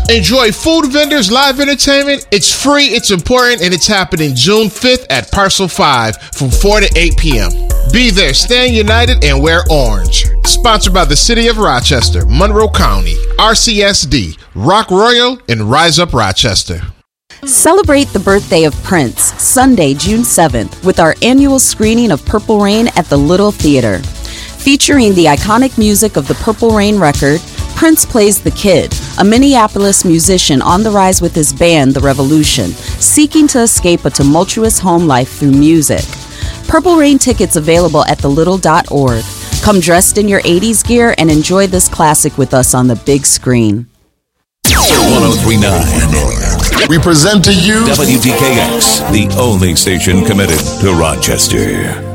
Enjoy food vendors, live entertainment. It's free, it's important, and it's happening June 5th at Parcel 5 from 4 to 8 p.m. Be there, stand united, and wear orange. Sponsored by the City of Rochester, Monroe County, RCSD, Rock Royal, and Rise Up Rochester. Celebrate the birthday of Prince, Sunday, June 7th, with our annual screening of Purple Rain at the Little Theater. Featuring the iconic music of the Purple Rain record, Prince plays the Kid, a Minneapolis musician on the rise with his band, The Revolution, seeking to escape a tumultuous home life through music. Purple Rain tickets available at thelittle.org. Come dressed in your 80s gear and enjoy this classic with us on the big screen. 1039. We present to you WDKX, the only station committed to Rochester.